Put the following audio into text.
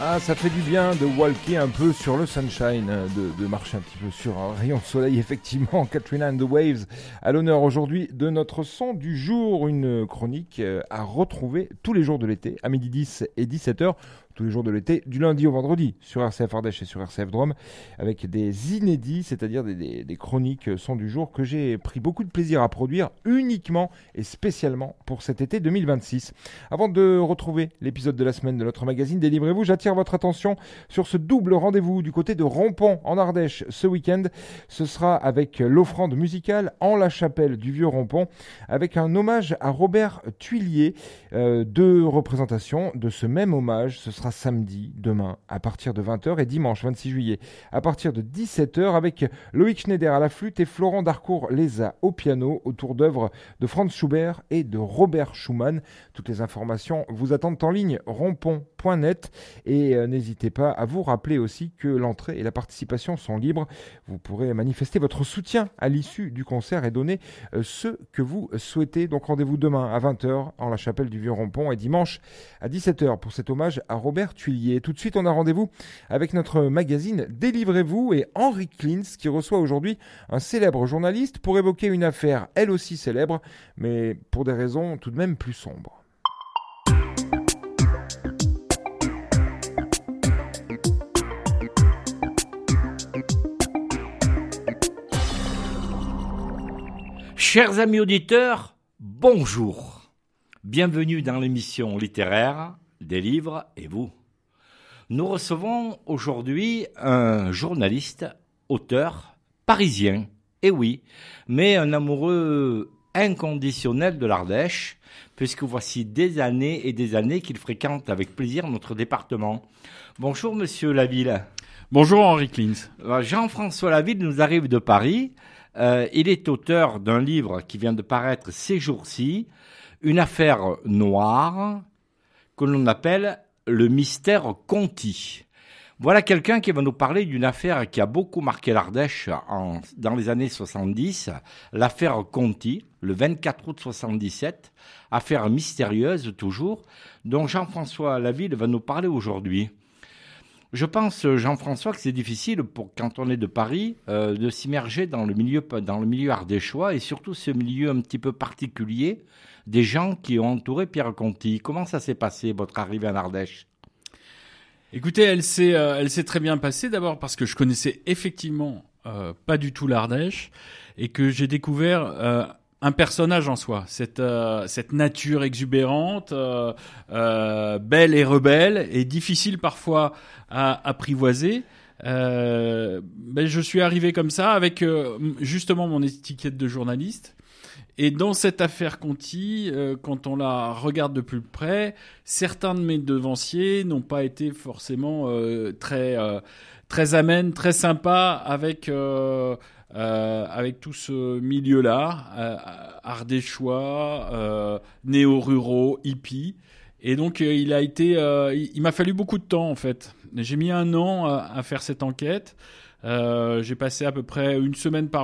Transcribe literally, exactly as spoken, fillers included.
Ah, ça fait du bien de walker un peu sur le sunshine, de, de marcher un petit peu sur un rayon de soleil, effectivement. Katrina and the Waves, à l'honneur aujourd'hui de notre son du jour, une chronique à retrouver tous les jours de l'été, à midi dix et dix-sept heures, tous les jours de l'été, du lundi au vendredi, sur R C F Ardèche et sur R C F Drôme, avec des inédits, c'est-à-dire des, des, des chroniques son du jour que j'ai pris beaucoup de plaisir à produire, uniquement et spécialement pour cet été deux mille vingt-six. Avant de retrouver l'épisode de la semaine de notre magazine Délivrez-vous, j'attire votre attention sur ce double rendez-vous du côté de Rompont en Ardèche ce week-end. Ce sera avec l'offrande musicale en la chapelle du Vieux Rompont, avec un hommage à Robert Thuillier. Euh, deux représentations de ce même hommage, ce sera samedi, demain, à partir de vingt heures, et dimanche vingt-six juillet, à partir de dix-sept heures, avec Loïc Schneider à la flûte et Florent Darcourt-Léza au piano, autour d'œuvres de Franz Schubert et de Robert Schumann. Toutes les informations vous attendent en ligne, rompont point net, et euh, n'hésitez pas à vous rappeler aussi que l'entrée et la participation sont libres. Vous pourrez manifester votre soutien à l'issue du concert et donner euh, ce que vous souhaitez. Donc rendez-vous demain à vingt heures en la chapelle du Vieux Rompont et dimanche à dix-sept heures pour cet hommage à Robert Thuillier. Tout de suite, on a rendez-vous avec notre magazine Délivrez-vous et Henri Klintz qui reçoit aujourd'hui un célèbre journaliste pour évoquer une affaire elle aussi célèbre, mais pour des raisons tout de même plus sombres. Chers amis auditeurs, bonjour. Bienvenue dans l'émission littéraire des livres et vous. Nous recevons aujourd'hui un journaliste, auteur, parisien, et oui, mais un amoureux inconditionnel de l'Ardèche, puisque voici des années et des années qu'il fréquente avec plaisir notre département. Bonjour Monsieur Laville. Bonjour Henri Klintz. Jean-François Laville nous arrive de Paris. Euh, il est auteur d'un livre qui vient de paraître ces jours-ci, une affaire noire que l'on appelle le mystère Conti. Voilà quelqu'un qui va nous parler d'une affaire qui a beaucoup marqué l'Ardèche en, dans les années soixante-dix, l'affaire Conti, le vingt-quatre août soixante-dix-sept, affaire mystérieuse toujours, dont Jean-François Laville va nous parler aujourd'hui. Je pense, Jean-François, que c'est difficile pour quand on est de Paris euh, de s'immerger dans le milieu dans le milieu ardéchois et surtout ce milieu un petit peu particulier des gens qui ont entouré Pierre Conti. Comment ça s'est passé votre arrivée en Ardèche ? Écoutez, elle s'est euh, elle s'est très bien passée d'abord parce que je connaissais effectivement euh, pas du tout l'Ardèche et que j'ai découvert euh, un personnage en soi, cette euh, cette nature exubérante, euh, euh, belle et rebelle et difficile parfois à apprivoiser. Euh, ben je suis arrivé comme ça avec euh, justement mon étiquette de journaliste. Et dans cette affaire Conti, euh, quand on la regarde de plus près, certains de mes devanciers n'ont pas été forcément euh, très euh, très amènes, très sympas avec euh, euh, avec tout ce milieu-là, euh, ardéchois, euh, néo-ruraux, hippies. Et donc euh, il a été, euh, il, il m'a fallu beaucoup de temps en fait. J'ai mis un an à, à faire cette enquête. Euh, j'ai passé à peu près une semaine par